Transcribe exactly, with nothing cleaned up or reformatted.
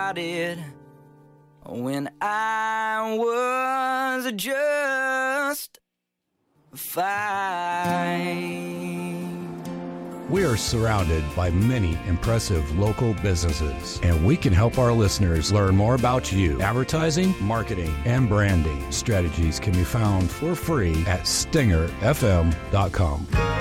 started when I was just five. We are surrounded by many impressive local businesses, and we can help our listeners learn more about you. Advertising, marketing, and branding strategies can be found for free at stinger f m dot com.